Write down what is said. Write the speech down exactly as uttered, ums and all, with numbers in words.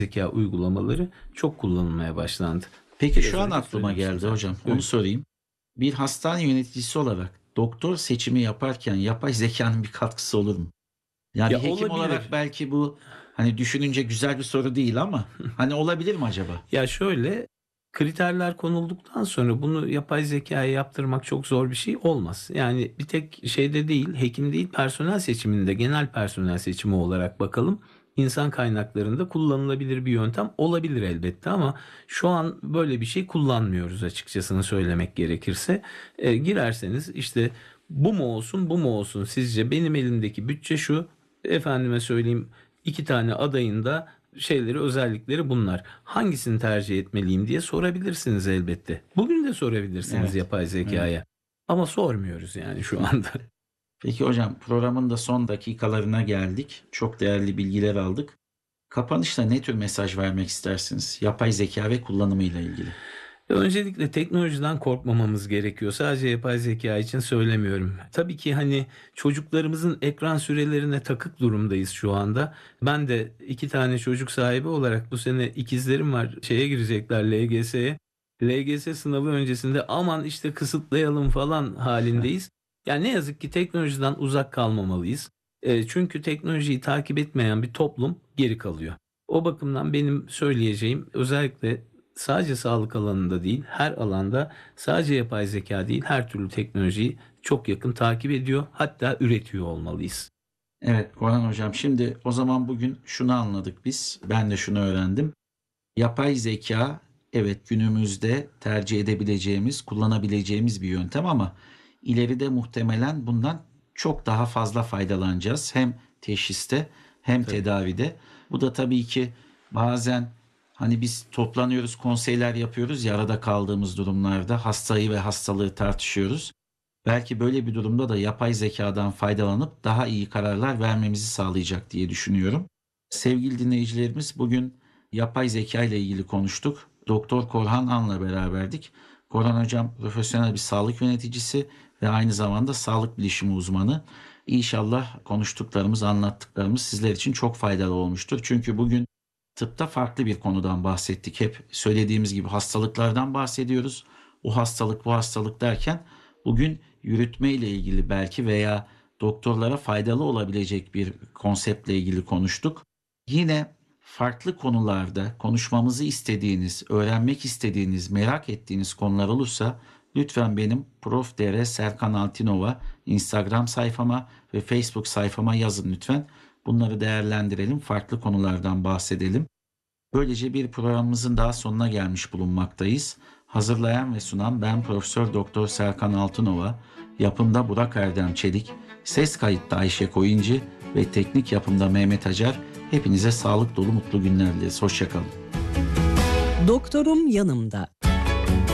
zeka uygulamaları çok kullanılmaya başlandı. Peki Biraz şu an önce aklıma söylemiştim geldi zaten. hocam. Onu Evet. sorayım. Bir hastane yöneticisi olarak doktor seçimi yaparken yapay zekanın bir katkısı olur mu? Ya bir Ya hekim olarak olabilir. belki bu hani düşününce güzel bir soru değil ama hani olabilir mi acaba? Ya şöyle, kriterler konulduktan sonra bunu yapay zekaya yaptırmak çok zor bir şey olmaz. Yani bir tek şeyde değil, hekim değil, personel seçiminde, genel personel seçimi olarak bakalım. İnsan kaynaklarında kullanılabilir bir yöntem olabilir elbette ama şu an böyle bir şey kullanmıyoruz açıkçasını söylemek gerekirse. E, girerseniz işte bu mu olsun bu mu olsun sizce benim elimdeki bütçe şu, efendime söyleyeyim iki tane adayın da şeyleri, özellikleri bunlar. Hangisini tercih etmeliyim diye sorabilirsiniz elbette. Bugün de sorabilirsiniz Evet. yapay Evet. zekaya. Ama sormuyoruz yani şu Hı. anda. Peki hocam programın da son dakikalarına geldik. Çok değerli bilgiler aldık. Kapanışta ne tür mesaj vermek istersiniz? Yapay zeka ve kullanımıyla ilgili. Öncelikle teknolojiden korkmamamız gerekiyor. Sadece yapay zeka için söylemiyorum. Tabii ki hani çocuklarımızın ekran sürelerine takık durumdayız şu anda. Ben de iki tane çocuk sahibi olarak bu sene ikizlerim var. Şeye girecekler L G S'ye. L G S sınavı öncesinde aman işte kısıtlayalım falan halindeyiz. Yani ne yazık ki teknolojiden uzak kalmamalıyız. E, çünkü teknolojiyi takip etmeyen bir toplum geri kalıyor. O bakımdan benim söyleyeceğim özellikle sadece sağlık alanında değil, her alanda sadece yapay zeka değil, her türlü teknolojiyi çok yakın takip ediyor, hatta üretiyor olmalıyız. Evet Korhan hocam, şimdi o zaman bugün şunu anladık biz. Ben de şunu öğrendim. Yapay zeka evet günümüzde tercih edebileceğimiz, kullanabileceğimiz bir yöntem ama ileride muhtemelen bundan çok daha fazla faydalanacağız. Hem teşhiste hem Tabii. tedavide. Bu da tabii ki bazen hani biz toplanıyoruz, konseyler yapıyoruz ya, arada kaldığımız durumlarda hastayı ve hastalığı tartışıyoruz. Belki böyle bir durumda da yapay zekadan faydalanıp daha iyi kararlar vermemizi sağlayacak diye düşünüyorum. Sevgili dinleyicilerimiz, bugün yapay zeka ile ilgili konuştuk. Doktor Korhan An'la beraberdik. Korhan hocam profesyonel bir sağlık yöneticisi ve aynı zamanda sağlık bilişimi uzmanı. İnşallah konuştuklarımız, anlattıklarımız sizler için çok faydalı olmuştur. Çünkü bugün tıpta farklı bir konudan bahsettik. Hep söylediğimiz gibi hastalıklardan bahsediyoruz. O hastalık, bu hastalık derken bugün yürütme ile ilgili belki veya doktorlara faydalı olabilecek bir konseptle ilgili konuştuk. Yine farklı konularda konuşmamızı istediğiniz, öğrenmek istediğiniz, merak ettiğiniz konular olursa lütfen benim Prof. Dr. Serkan Altinova Instagram sayfama ve Facebook sayfama yazın lütfen. Bunları değerlendirelim, farklı konulardan bahsedelim. Böylece bir programımızın daha sonuna gelmiş bulunmaktayız. Hazırlayan ve sunan ben Profesör Doktor Serkan Altınova, yapımda Burak Erdem Çelik, ses kayıtta Ayşe Koyuncu ve teknik yapımda Mehmet Acar. Hepinize sağlık dolu mutlu günler dileriz. Hoşça kalın. Doktorum yanımda.